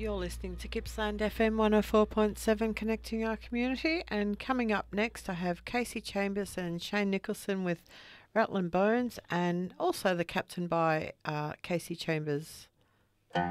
You're listening to Gippsland FM 104.7, connecting our community. And coming up next, I have Casey Chambers and Shane Nicholson with Rattling Bones, and also the Captain by Casey Chambers.